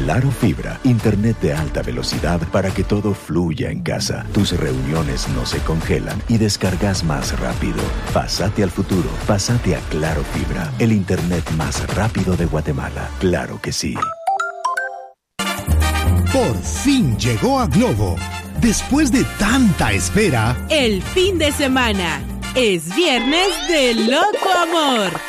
Claro Fibra, internet de alta velocidad para que todo fluya en casa. Tus reuniones no se congelan y descargas más rápido. Pásate al futuro, pásate a Claro Fibra, el internet más rápido de Guatemala. Claro que sí. Por fin llegó a Globo. Después de tanta espera, el fin de semana es viernes de loco amor.